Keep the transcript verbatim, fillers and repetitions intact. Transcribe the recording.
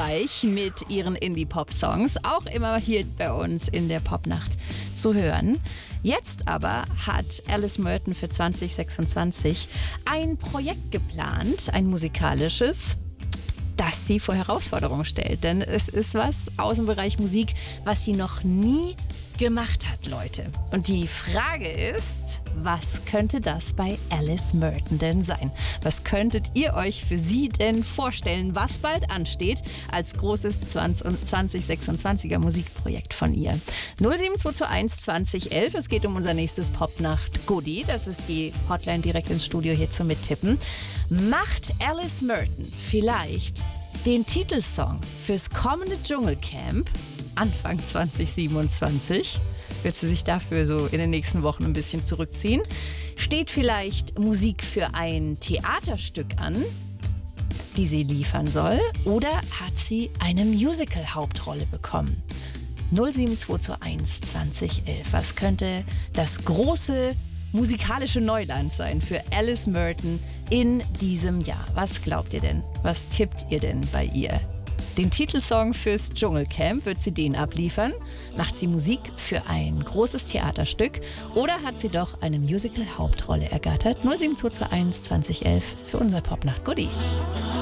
erfolgreich mit ihren Indie-Pop-Songs, auch immer hier bei uns in der Popnacht zu hören. Jetzt aber hat Alice Merton für zwanzig sechsundzwanzig ein Projekt geplant, ein musikalisches, das sie vor Herausforderungen stellt. Denn es ist was aus dem Bereich Musik, was sie noch nie gemacht hat, Leute. Und die Frage ist, was könnte das bei Alice Merton denn sein? Was könntet ihr euch für sie denn vorstellen, was bald ansteht als großes zwanzig sechsundzwanziger Musikprojekt von ihr? null sieben zwei zwei eins zwanzig elf, es geht um unser nächstes Popnacht-Goodie. Das ist die Hotline direkt ins Studio hier zum Mittippen. Macht Alice Merton vielleicht den Titelsong fürs kommende Dschungelcamp Anfang zwanzig siebenundzwanzig? Wird sie sich dafür so in den nächsten Wochen ein bisschen zurückziehen? Steht vielleicht Musik für ein Theaterstück an, die sie liefern soll? Oder hat sie eine Musical-Hauptrolle bekommen? null sieben zwei zwei eins zwanzig elf. Was könnte das große musikalische Neuland sein für Alice Merton in diesem Jahr? Was glaubt ihr denn? Was tippt ihr denn bei ihr? Den Titelsong fürs Dschungelcamp, wird sie den abliefern? Macht sie Musik für ein großes Theaterstück? Oder hat sie doch eine Musical-Hauptrolle ergattert? null sieben zwei zwei eins zwanzig elf für unser Popnacht-Goodie.